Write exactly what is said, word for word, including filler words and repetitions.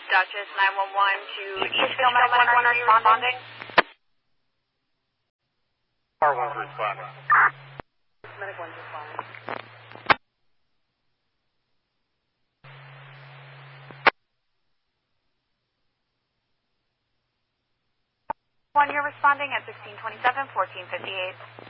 Duchess nine one one to Eastville Medic one, are you responding? R one's responding. Medic one's responding. One, you're responding at sixteen twenty-seven, fourteen fifty-eight.